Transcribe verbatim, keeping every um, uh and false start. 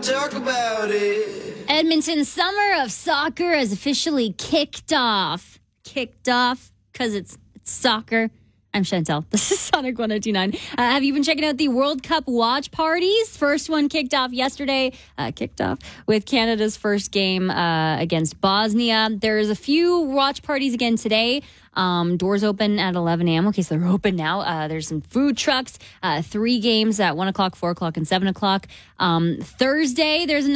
talk about it. Edmonton's summer of soccer has officially kicked off. Kicked off because it's, it's soccer. I'm Chantel. This is Sonic one oh two point nine. Uh, have you been checking out the World Cup watch parties? First one kicked off yesterday. Uh, kicked off with Canada's first game uh, against Bosnia. There's a few watch parties again today. Um, doors open at eleven a.m. Okay, so they're open now. Uh, there's some food trucks. Uh, three games at one o'clock, four o'clock, and seven o'clock. Um, Thursday, there's another.